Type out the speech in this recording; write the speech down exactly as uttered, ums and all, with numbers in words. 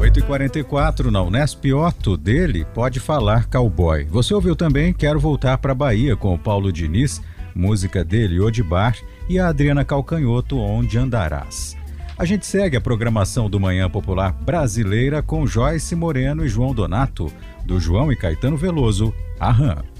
oito e quarenta e quatro na Unesp Otto, dele Pode Falar Cowboy. Você ouviu também Quero Voltar pra Bahia com o Paulo Diniz, música dele Odibar, e a Adriana Calcanhoto, Onde Andarás. A gente segue a programação do Manhã Popular Brasileira com Joyce Moreno e João Donato, do João e Caetano Veloso, Aham.